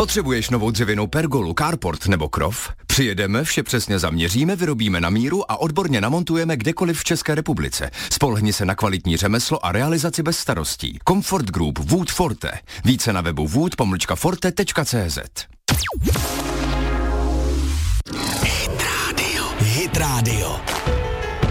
Potřebuješ novou dřevěnou pergolu, carport nebo krov? Přijedeme, vše přesně zaměříme, vyrobíme na míru a odborně namontujeme kdekoliv v České republice. Spolehni se na kvalitní řemeslo a realizaci bez starostí. Comfort Group Wood Forte. Více na webu wood-forte.cz. Hit Radio.